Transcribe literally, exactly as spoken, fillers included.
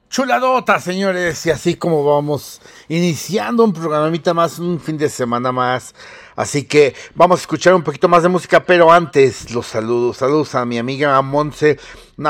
Chuladota, señores, y así como vamos iniciando un programita más, un fin de semana más. Así que vamos a escuchar un poquito más de música, pero antes los saludos. Saludos a mi amiga Monse, una